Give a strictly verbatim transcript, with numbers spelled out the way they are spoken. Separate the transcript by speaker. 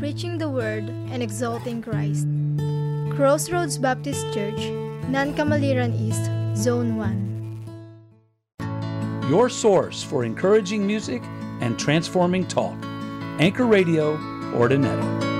Speaker 1: preaching the Word and exalting Christ. Crossroads Baptist Church, Nancamaliran East, Zone one.
Speaker 2: Your source for encouraging music and transforming talk. Anchor Radio, Ordinero.